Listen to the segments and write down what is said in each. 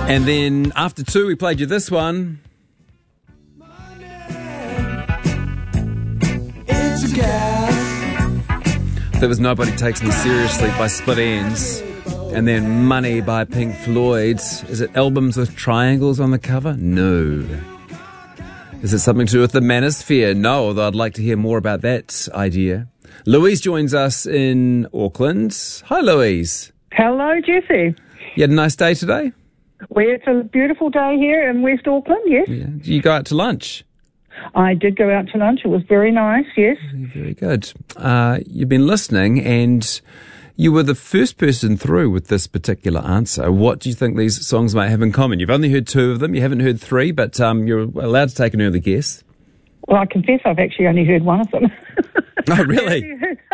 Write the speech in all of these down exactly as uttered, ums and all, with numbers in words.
And then after two, we played you this one. It's a gas. There was Nobody Takes Me Seriously by Split Enz. And then Money by Pink Floyd. Is it albums with triangles on the cover? No. Is it something to do with the manosphere? No, although I'd like to hear more about that idea. Louise joins us in Auckland. Hi, Louise. Hello, Jesse. You had a nice day today? Well, it's a beautiful day here in West Auckland, yes. Yeah. Did you go out to lunch? I did go out to lunch. It was very nice, yes. Very good. Uh, you've been listening and you were the first person through with this particular answer. What do you think these songs might have in common? You've only heard two of them. You haven't heard three, but um, you're allowed to take an early guess. Well, I confess I've actually only heard one of them. Oh, really?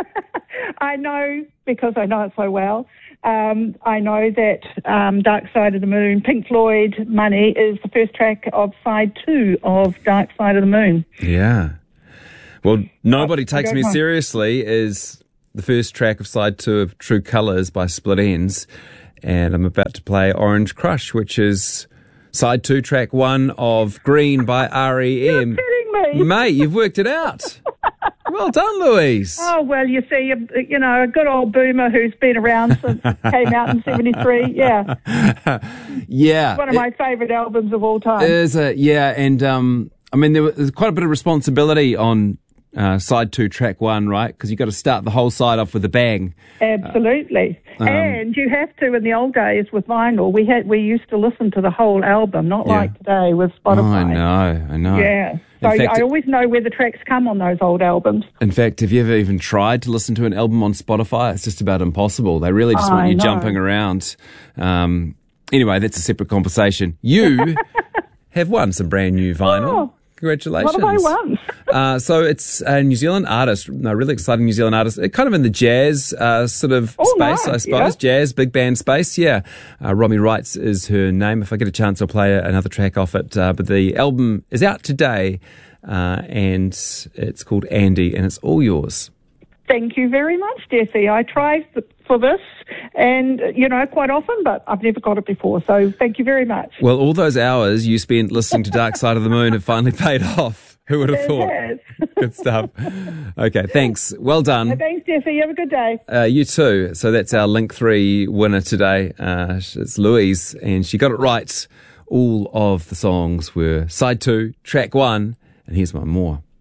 I know, because I know it so well. Um, I know that um, Dark Side of the Moon, Pink Floyd, Money, is the first track of side two of Dark Side of the Moon. Yeah. Well, Nobody I, Takes I Me know. Seriously is the first track of side two of True Colours by Split Enz. And I'm about to play Orange Crush, which is side two, track one of Green by R E M. You're kidding me. Mate, you've worked it out. Well done, Louise. Oh, well, you see, you, you know, a good old boomer who's been around since it came out in seventy-three, yeah. Yeah. One of my favourite albums of all time. Is it? Yeah, and um, I mean, there was quite a bit of responsibility on uh, side two, track one, right? Because you've got to start the whole side off with a bang. Absolutely. Um, and you have to, in the old days with vinyl, we had we used to listen to the whole album, not Yeah. like today with Oh, Spotify. I know, I know. Yeah. So In fact, I always know where the tracks come on those old albums. in fact, have you ever even tried to listen to an album on Spotify? It's just about impossible. They really just want I you know. jumping around. Um, anyway, that's a separate conversation. You have won some brand new vinyl. Oh, Congratulations. what have I won? uh, so it's a New Zealand artist, no, really exciting New Zealand artist, uh, kind of in the jazz uh, sort of Oh, space, nice, I suppose. yeah. Jazz, big band space, yeah. Uh, Romy Wrights is her name. If I get a chance, I'll play another track off it. Uh, but the album is out today, uh, and it's called Andy, and it's all yours. Thank you very much, Jesse. I try f- for this, and, you know, quite often, but I've never got it before. So thank you very much. Well, all those hours you spent listening to Dark Side of the Moon have finally paid off. Who would have It thought? has. Good stuff. Okay, thanks. Well done. Thanks, Jesse. Have a good day. Uh, you too. So that's our Link three winner today. Uh, it's Louise, and she got it right. All of the songs were side two, track one, and here's one more.